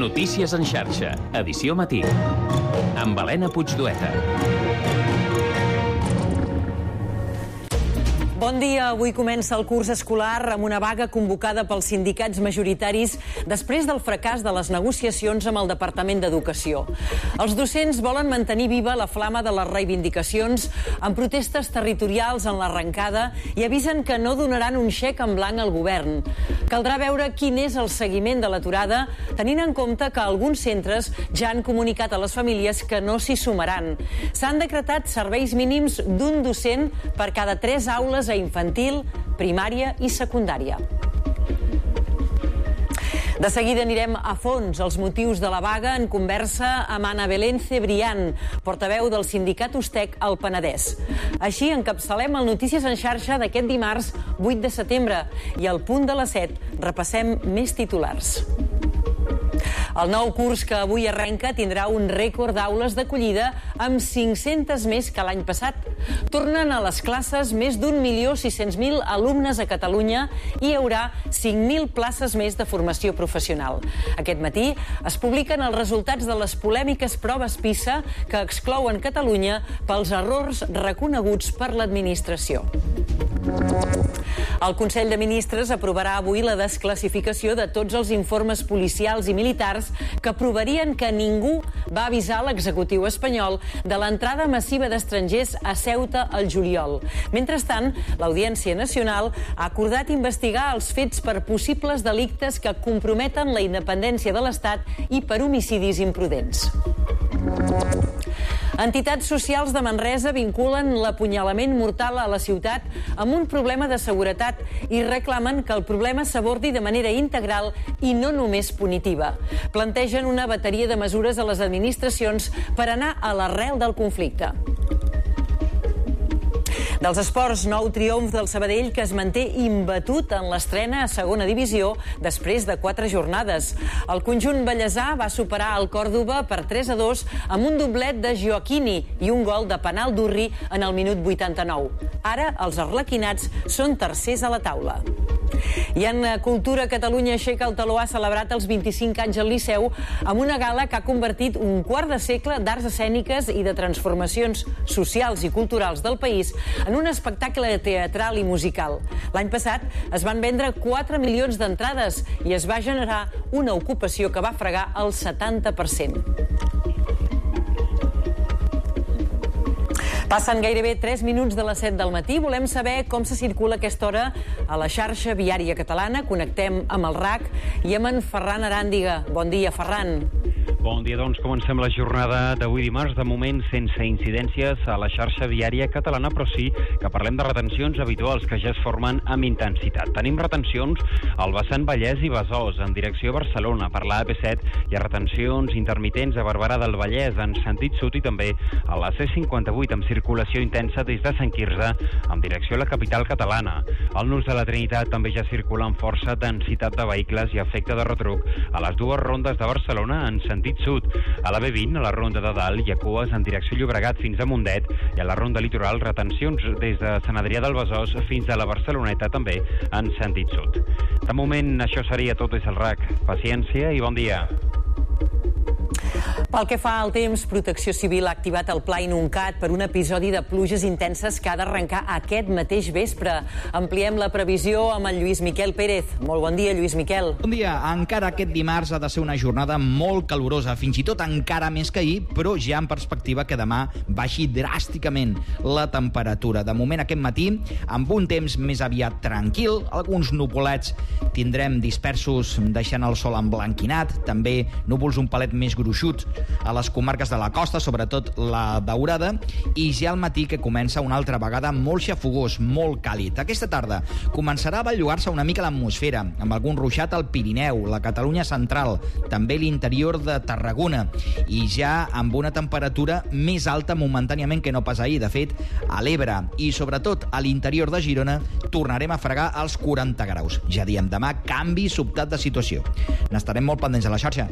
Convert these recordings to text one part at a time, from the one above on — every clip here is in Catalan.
Notícies en xarxa, edició matí. Amb Helena Puigdueta. Bon dia. Avui comença el curs escolar amb una vaga convocada pels sindicats majoritaris després del fracàs de les negociacions amb el Departament d'Educació. Els docents volen mantenir viva la flama de les reivindicacions amb protestes territorials en l'arrencada i avisen que no donaran un xec en blanc al govern. Caldrà veure quin és el seguiment de l'aturada, tenint en compte que alguns centres ja han comunicat a les famílies que no s'hi sumaran. S'han decretat serveis mínims d'un docent per cada 3 aules a infantil, primària i secundària. De seguida anirem a fons als motius de la vaga en conversa amb Ana Belén Cebrián, portaveu del sindicat Ustec al Penedès. Així encapçalem el Notícies en xarxa d'aquest dimarts 8 de setembre i al punt de les 7 repassem més titulars. El nou curs que avui arrenca tindrà un rècord d'aules d'acollida amb 500 més que l'any passat. Tornen a les classes més d'1.600.000 alumnes a Catalunya i hi haurà 5.000 places més de formació professional. Aquest matí es publiquen els resultats de les polèmiques proves PISA que exclouen Catalunya pels errors reconeguts per l'administració. El Consell de Ministres aprovarà avui la desclassificació de tots els informes policials i militars que provarien que ningú va avisar l'executiu espanyol de l'entrada massiva d'estrangers a Ceuta al juliol. Mentrestant, l'Audiència Nacional ha acordat investigar els fets per possibles delictes que comprometen la independència de l'Estat i per homicidis imprudents. Entitats socials de Manresa vinculen l'apunyalament mortal a la ciutat amb un problema de seguretat i reclamen que el problema s'abordi de manera integral i no només punitiva. Plantegen una bateria de mesures a les administracions per anar a l'arrel del conflicte. Dels esports, nou triomf del Sabadell que es manté imbatut en l'estrena a segona divisió després de 4 jornades. El conjunt bellesà va superar el Còrdova per 3-2 amb un doblet de Gioacchini i un gol de penal d'Urri en el minut 89. Ara els arlequinats són tercers a la taula. I en Cultura, Catalunya aixeca el taló, ha celebrat els 25 anys al Liceu amb una gala que ha convertit un quart de segle d'arts escèniques i de transformacions socials i culturals del país en un espectacle teatral i musical. L'any passat es van vendre 4 milions d'entrades i es va generar una ocupació que va fregar el 70%. Passen gairebé 3 minuts de les 7 del matí. Volem saber com se circula a aquesta hora a la xarxa viària catalana. Connectem amb el RAC i amb en Ferran Aràndiga. Bon dia, Ferran. Bon dia, doncs comencem la jornada d'avui dimarts, de moment sense incidències a la xarxa viària catalana, però sí que parlem de retencions habituals que ja es formen amb intensitat. Tenim retencions al vessant Vallès i Besòs, en direcció a Barcelona, per la AP7, hi ha retencions intermitents a Barberà del Vallès, en sentit sud, i també a la C58, amb circulació intensa des de Sant Quirze, en direcció a la capital catalana. Al nus de la Trinitat també ja circula amb força densitat de vehicles i efecte de retruc a les dues rondes de Barcelona en sentit sud. A la B20, a la ronda de dalt, hi ha cues en direcció Llobregat fins a Mundet, i a la ronda litoral retencions des de Sant Adrià del Besòs fins a la Barceloneta, també en sentit sud. De moment, això seria tot des del RAC. Paciència i bon dia. Pel que fa al temps, Protecció Civil ha activat el Pla Inuncat per un episodi de pluges intenses que ha d'arrencar aquest mateix vespre. Ampliem la previsió amb el Lluís Miquel Pérez. Molt bon dia, Lluís Miquel. Bon dia. Encara aquest dimarts ha de ser una jornada molt calorosa, fins i tot encara més que ahir, però ja en perspectiva que demà baixi dràsticament la temperatura. De moment, aquest matí, amb un temps més aviat tranquil, alguns nuvolets tindrem dispersos deixant el sol emblanquinat, també núvols un palet més gruixuts a les comarques de la costa, sobretot la Daurada, i ja al matí que comença una altra vegada molt xafogós, molt càlid. Aquesta tarda començarà a bellugar-se una mica l'atmosfera, amb algun ruixat al Pirineu, la Catalunya central, també l'interior de Tarragona, i ja amb una temperatura més alta momentàniament que no pas ahir. De fet, a l'Ebre i sobretot a l'interior de Girona tornarem a fregar els 40 graus. Ja diem, demà canvi sobtat de situació. N'estarem molt pendents a la xarxa.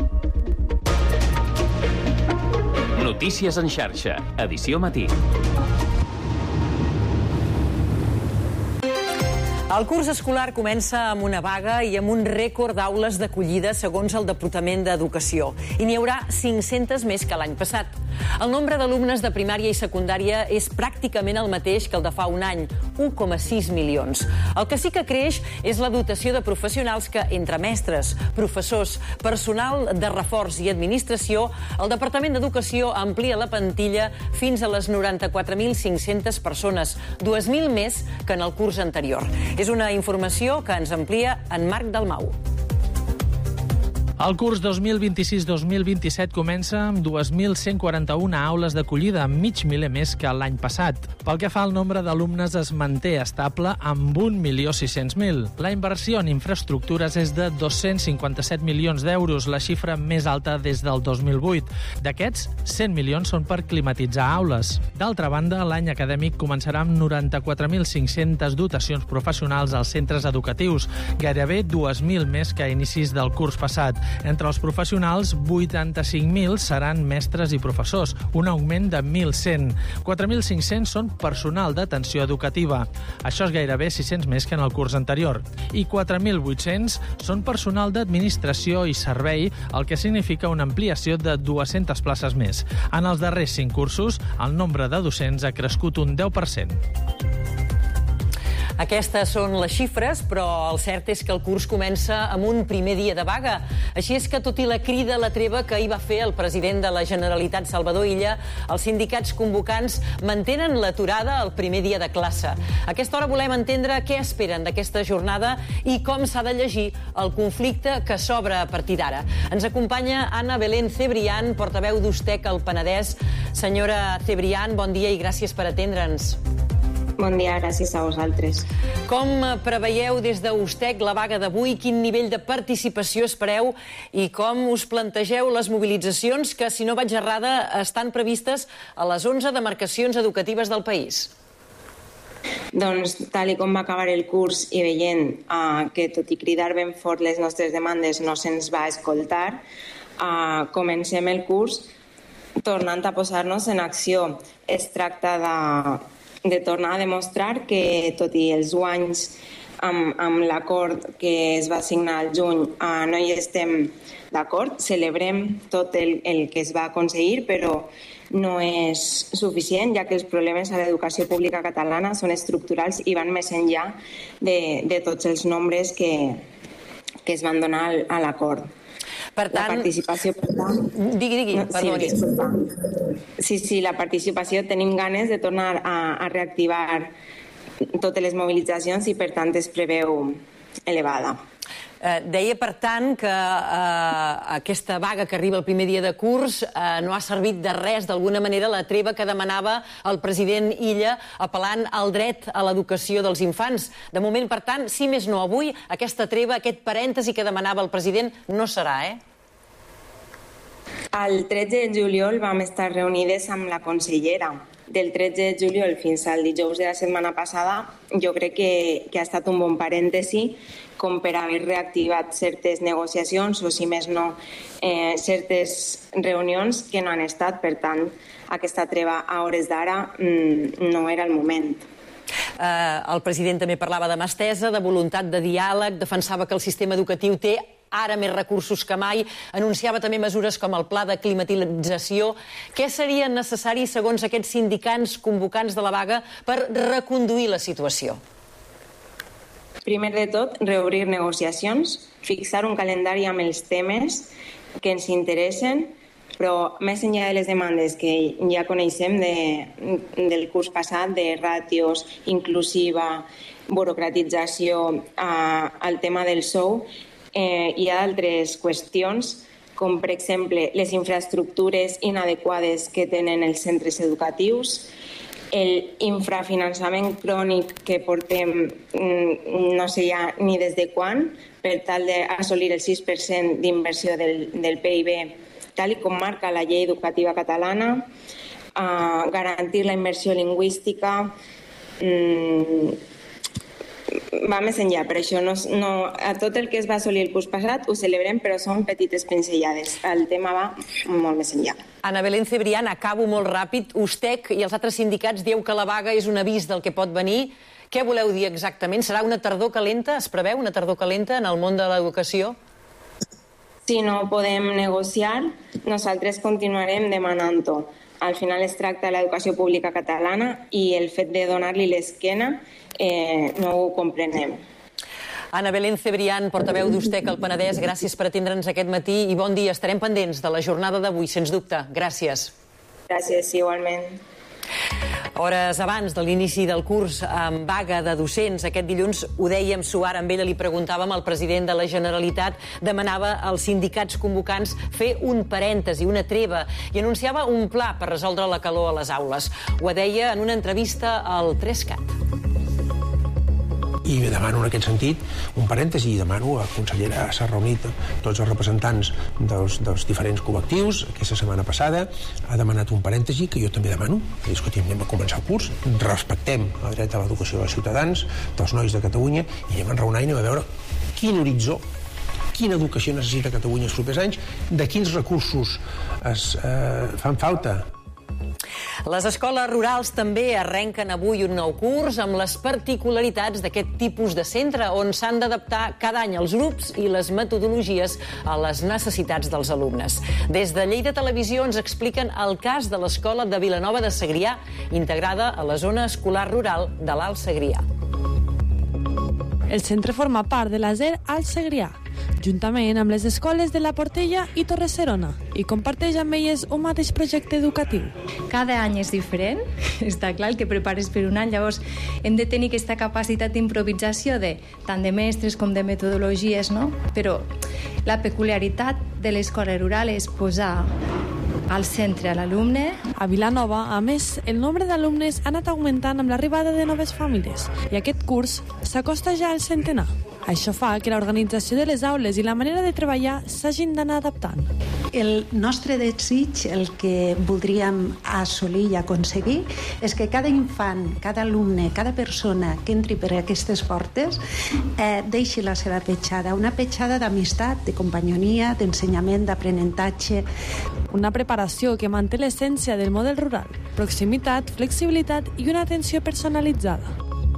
Notícies en xarxa, edició matí. El curs escolar comença amb una vaga i amb un rècord d'aules d'acollida segons el Departament d'Educació. I n'hi haurà 500 més que l'any passat. El nombre d'alumnes de primària i secundària és pràcticament el mateix que el de fa un any, 1,6 milions. El que sí que creix és la dotació de professionals que, entre mestres, professors, personal de reforç i administració, el Departament d'Educació amplia la plantilla fins a les 94.500 persones, 2.000 més que en el curs anterior. És una informació que ens amplia en Marc Dalmau. El curs 2026-2027 comença amb 2.141 aules d'acollida, mig miler més que l'any passat. Pel que fa al nombre d'alumnes es manté estable amb 1.600.000. La inversió en infraestructures és de 257 milions d'euros, la xifra més alta des del 2008. D'aquests, 100 milions són per climatitzar aules. D'altra banda, l'any acadèmic començarà amb 94.500 dotacions professionals als centres educatius, gairebé 2.000 més que a inicis del curs passat. Entre els professionals, 85.000 seran mestres i professors, un augment de 1.100. 4.500 són personal d'atenció educativa. Això és gairebé 600 més que en el curs anterior. I 4.800 són personal d'administració i servei, el que significa una ampliació de 200 places més. En els darrers 5 cursos, el nombre de docents ha crescut un 10%. Aquestes són les xifres, però el cert és que el curs comença amb un primer dia de vaga. Així és que, tot i la crida a la treva que ahir va fer el president de la Generalitat, Salvador Illa, els sindicats convocants mantenen l'aturada el primer dia de classe. A aquesta hora volem entendre què esperen d'aquesta jornada i com s'ha de llegir el conflicte que s'obre a partir d'ara. Ens acompanya Ana Belén Cebrián, portaveu d'Ustec al Penedès. Senyora Cebrián, bon dia i gràcies per atendre'ns. Bon dia, gràcies a vosaltres. Com preveieu des d'Ustec la vaga d'avui? Quin nivell de participació espereu? I com us plantegeu les mobilitzacions que, si no vaig errada, estan previstes a les 11 demarcacions educatives del país? Doncs, tal com va acabar el curs i veient que, tot i cridar ben fort les nostres demandes, no se'ns va escoltar, comencem el curs tornant a posar-nos en acció. Es tracta de tornar a demostrar que, tot i els guanys amb l'acord que es va signar al juny, no hi estem d'acord. Celebrem tot el que es va aconseguir, però no és suficient, ja que els problemes a l'educació pública catalana són estructurals i van més enllà de tots els nombres que es van donar a l'acord. Per tant, la participació, per tant... Digui, perdoni. Sí, la participació, tenim ganes de tornar a reactivar totes les mobilitzacions i, per tant, es preveu elevada. Deia, per tant, que aquesta vaga que arriba el primer dia de curs no ha servit de res, d'alguna manera, la treva que demanava el president Illa apel·lant al dret a l'educació dels infants. De moment, per tant, si més no avui, aquesta treva, aquest parèntesi que demanava el president, no serà, El 13 de juliol vam estar reunides amb la consellera. Del 13 de juliol fins al dijous de la setmana passada, jo crec que ha estat un bon parèntesi com per haver reactivat certes negociacions o, si més no, certes reunions que no han estat. Per tant, aquesta treva a hores d'ara no era el moment. El president també parlava de mà estesa, de voluntat de diàleg, defensava que el sistema educatiu té ara més recursos que mai, anunciava també mesures com el pla de climatització. Què seria necessari, segons aquests sindicats convocants de la vaga, per reconduir la situació? Primer de tot, reobrir negociacions, fixar un calendari amb els temes que ens interessen, però més enllà de les demandes que ja coneixem del curs passat, de ràtios, inclusiva, burocratització, al tema del sou, hi ha altres qüestions, com per exemple les infraestructures inadequades que tenen els centres educatius, l'infrafinançament crònic que portem no sé ja ni des de quan, per tal d'assolir el 6% d'inversió del PIB, tal com marca la llei educativa catalana, garantir la immersió lingüística, va més enllà. Per això a tot el que es va assolir el curs passat ho celebrem, però són petites pinzellades. El tema va molt més enllà. Ana Belén Cebrián, acabo molt ràpid. Ustec i els altres sindicats dieu que la vaga és un avís del que pot venir. Què voleu dir exactament? Serà una tardor calenta? Es preveu una tardor calenta en el món de l'educació? Si no podem negociar, nosaltres continuarem demanant-ho. Al final es tracta de l'educació pública catalana i el fet de donar-li l'esquena no ho comprenem. Ana Belén Cebrián, portaveu d'Ustec al Penedès, gràcies per atendre'ns aquest matí i bon dia. Estarem pendents de la jornada d'avui, sens dubte. Gràcies. Gràcies, igualment. Hores abans de l'inici del curs amb vaga de docents, aquest dilluns ho dèiem suar amb ella, li preguntàvem al president de la Generalitat, demanava als sindicats convocants fer un parèntesi, una treva, i anunciava un pla per resoldre la calor a les aules. Ho deia en una entrevista al 3CAT. I demano en aquest sentit un parèntesi i demano a la consellera, s'ha reunit tots els representants dels diferents col·lectius aquesta setmana passada, ha demanat un parèntesi que jo també demano, que escolti, anem a començar el curs, respectem el dret a l'educació dels ciutadans, dels nois de Catalunya, i anem a enraonar i anem a veure quin horitzó, quina educació necessita Catalunya els propers anys, de quins recursos fan falta. Les escoles rurals també arrenquen avui un nou curs amb les particularitats d'aquest tipus de centre on s'han d'adaptar cada any els grups i les metodologies a les necessitats dels alumnes. Des de Lleida Televisió ens expliquen el cas de l'escola de Vilanova de Segrià, integrada a la zona escolar rural de l'Alt Segrià. El centre forma part de la SER Alt Segrià, juntament amb les escoles de la Portella i Torre-serona, i comparteix amb elles un mateix projecte educatiu. Cada any és diferent, està clar, el que prepares per un any, llavors hem de tenir aquesta capacitat d'improvisació tant de mestres com de metodologies, no? Però la peculiaritat de l'escola rural és posar al centre a l'alumne. A Vilanova, a més, el nombre d'alumnes ha anat augmentant amb l'arribada de noves famílies i aquest curs s'acosta ja al centenar. Això fa que l'organització de les aules i la manera de treballar s'hagin d'anar adaptant. El nostre desig, el que voldríem assolir i aconseguir, és que cada infant, cada alumne, cada persona que entri per aquestes portes deixi la seva petjada, una petjada d'amistat, de companyonia, d'ensenyament, d'aprenentatge. Una preparació que manté l'essència del model rural, proximitat, flexibilitat i una atenció personalitzada.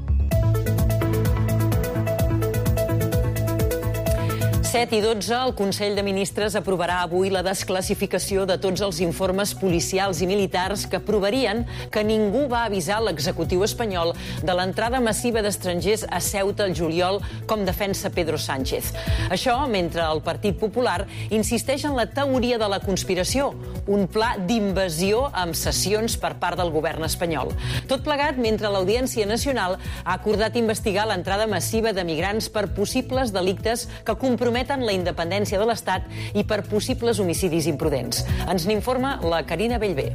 7 i 12, el Consell de Ministres aprovarà avui la desclassificació de tots els informes policials i militars que provarien que ningú va avisar l'executiu espanyol de l'entrada massiva d'estrangers a Ceuta al juliol, com defensa Pedro Sánchez. Això mentre el Partit Popular insisteix en la teoria de la conspiració, un pla d'invasió amb cessions per part del govern espanyol. Tot plegat mentre l'Audiència Nacional ha acordat investigar l'entrada massiva de migrants per possibles delictes que comprometen la independència de l'Estat i per possibles homicidis imprudents. Ens n'informa la Carina Bellver.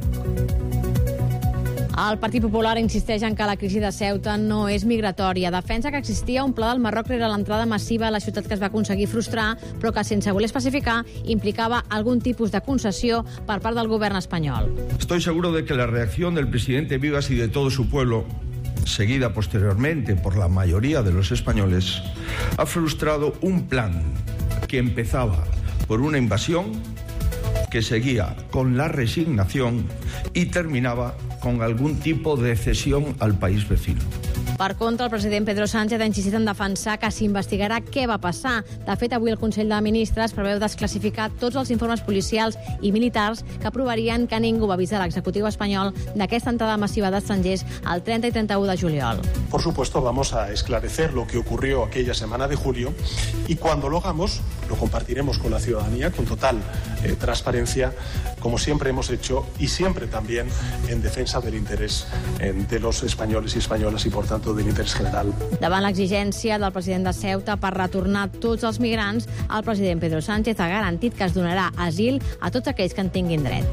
El Partit Popular insisteix en que la crisi de Ceuta no és migratòria. Defensa que existia un pla del Marroc rere l'entrada massiva a la ciutat que es va aconseguir frustrar, però que, sense voler especificar, implicava algun tipus de concessió per part del govern espanyol. Estoy seguro de que la reacción del presidente Vivas y de todo su pueblo, seguida posteriormente por la mayoría de los españoles, ha frustrado un plan que empezaba por una invasión, que seguía con la resignación y terminaba con algún tipo de cesión al país vecino. Per contra, el president Pedro Sánchez ha insistit en defensar que s'investigarà què va passar. De fet, avui el Consell de Ministres preveu desclassificar tots els informes policials i militars que provarien que ningú va avisar l'executiu espanyol d'aquesta entrada massiva d'estrangers el 30 i 31 de juliol. Por supuesto, vamos a esclarecer lo que ocurrió aquella semana de julio y cuando lo hagamos, lo compartiremos con la ciudadanía con total transparencia, como siempre hemos hecho y siempre también en defensa del interés de los españoles y españolas y, por tanto, de l'interès general. Davant l'exigència del president de Ceuta per retornar tots els migrants, el president Pedro Sánchez ha garantit que es donarà asil a tots aquells que en tinguin dret.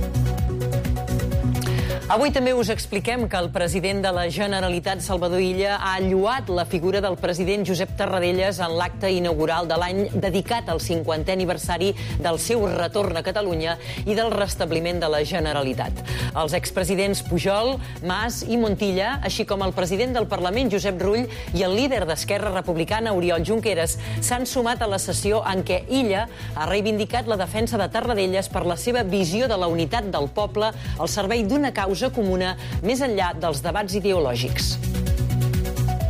Avui també us expliquem que el president de la Generalitat, Salvador Illa, ha lloat la figura del president Josep Tarradellas en l'acte inaugural de l'any dedicat al 50è aniversari del seu retorn a Catalunya i del restabliment de la Generalitat. Els expresidents Pujol, Mas i Montilla, així com el president del Parlament, Josep Rull, i el líder d'Esquerra Republicana, Oriol Junqueras, s'han sumat a la sessió en què Illa ha reivindicat la defensa de Tarradellas per la seva visió de la unitat del poble al servei d'una causa comuna més enllà dels debats ideològics.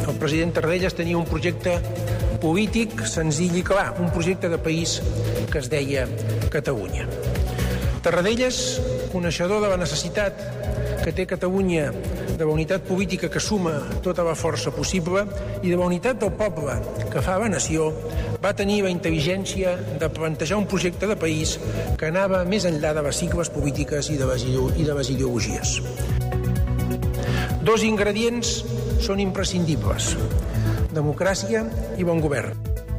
El president Tarradellas tenia un projecte polític senzill i clar, un projecte de país que es deia Catalunya. Tarradellas, coneixedor de la necessitat que té Catalunya de la unitat política que suma tota la força possible i de la unitat del poble que fa la nació, va tenir la intel·ligència de plantejar un projecte de país que anava més enllà de les sigles polítiques i de les ideologies. Dos ingredients són imprescindibles: democràcia i bon govern.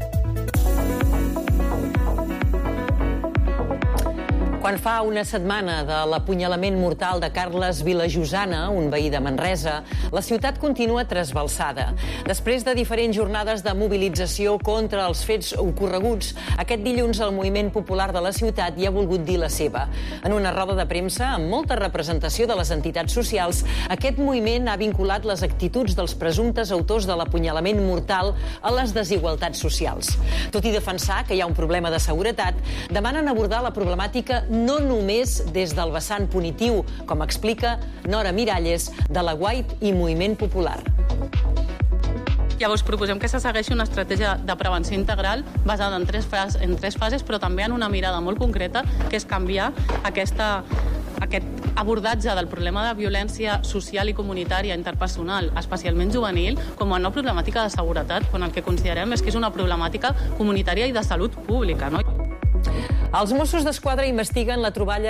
Quan fa una setmana de l'apunyalament mortal de Carles Vilajosana, un veí de Manresa, la ciutat continua trasbalsada. Després de diferents jornades de mobilització contra els fets ocorreguts, aquest dilluns el moviment popular de la ciutat hi ha volgut dir la seva. En una roda de premsa, amb molta representació de les entitats socials, aquest moviment ha vinculat les actituds dels presumptes autors de l'apunyalament mortal a les desigualtats socials. Tot i defensar que hi ha un problema de seguretat, demanen abordar la problemàtica no només des del vessant punitiu, com explica Nora Miralles, de la Guaip i Moviment Popular. Llavors proposem que se segueixi una estratègia de prevenció integral basada en tres fases, però també en una mirada molt concreta, que és canviar aquest abordatge del problema de violència social i comunitària interpersonal, especialment juvenil, com a una problemàtica de seguretat, quan el que considerem és que és una problemàtica comunitària i de salut pública, no? Els Mossos d'Esquadra investiguen la troballa